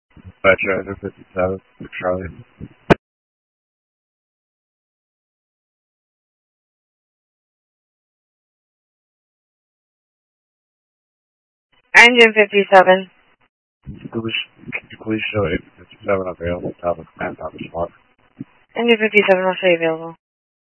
Dispatcher, Engine 57, for Charlie. Engine 57. Could you please show Engine 57 available? Top of command, not respond. Engine 57, I'll show you available.